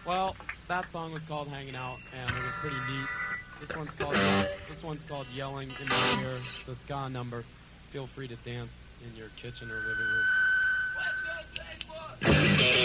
Well, that song was called "Hanging Out," and it was pretty neat. This one's called "Yelling in My Ear." It's a ska number. Feel free to dance in your kitchen or living room.